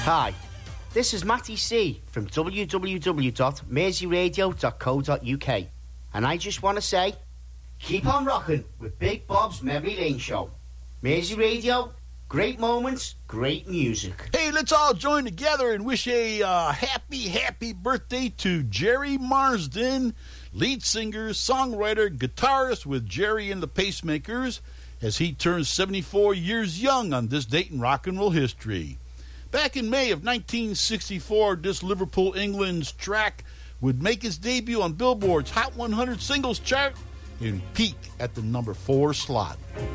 Hi, this is Matty C from www.merseyradio.co.uk, and I just want to say, keep on rocking with Big Bob's Memory Lane Show. Mersey Radio, great moments, great music. Hey, let's all join together and wish a happy birthday to Jerry Marsden, lead singer, songwriter, guitarist with Jerry and the Pacemakers, as he turns 74 years young on this date in rock and roll history. Back in May of 1964, this Liverpool, England's track would make its debut on Billboard's Hot 100 Singles chart and peak at the number 4 slot.